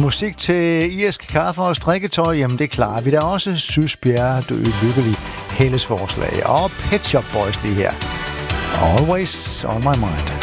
Musik til irsk kaffe og strikketøj, jamen det klarer vi da også. Sysbjerg, du er lykkelig. Helles forslag. Og Pet Shop Boys lige her. Always on my mind.